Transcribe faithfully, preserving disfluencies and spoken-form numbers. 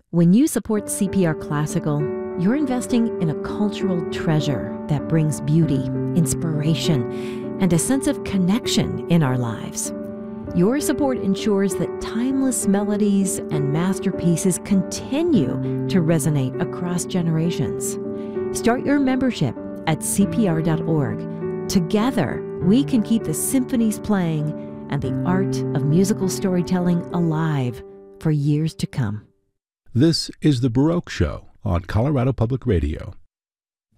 When you support C P R Classical, you're investing in a cultural treasure that brings beauty, inspiration, and a sense of connection in our lives. Your support ensures that timeless melodies and masterpieces continue to resonate across generations. Start your membership at C P R dot org. Together, we can keep the symphonies playing and the art of musical storytelling alive for years to come. This is The Baroque Show on Colorado Public Radio.